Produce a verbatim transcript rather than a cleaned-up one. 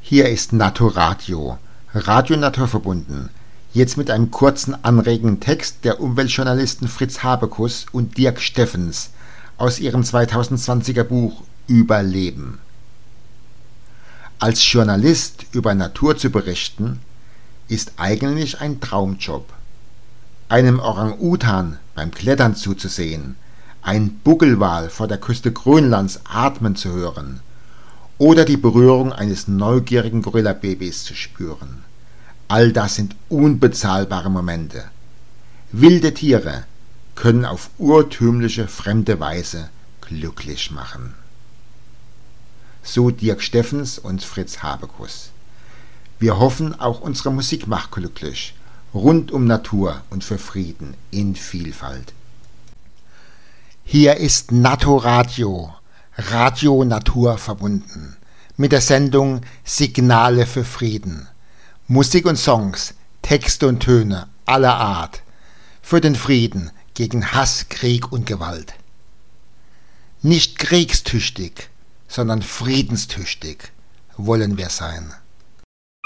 Hier ist Naturadio, Radio Naturverbunden, jetzt mit einem kurzen anregenden Text der Umweltjournalisten Fritz Habekus und Dirk Steffens aus ihrem zweitausendzwanziger Buch Überleben. Als Journalist über Natur zu berichten, ist eigentlich ein Traumjob. Einem Orang-Utan beim Klettern zuzusehen, ein Buckelwal vor der Küste Grönlands atmen zu hören oder die Berührung eines neugierigen Gorillababys zu spüren. All das sind unbezahlbare Momente. Wilde Tiere können auf urtümliche, fremde Weise glücklich machen. So Dirk Steffens und Fritz Habekus. Wir hoffen, auch unsere Musik macht glücklich, rund um Natur und für Frieden in Vielfalt. Hier ist Naturadio, Radio Natur verbunden, mit der Sendung Signale für Frieden. Musik und Songs, Texte und Töne aller Art, für den Frieden gegen Hass, Krieg und Gewalt. Nicht kriegstüchtig, sondern friedenstüchtig wollen wir sein.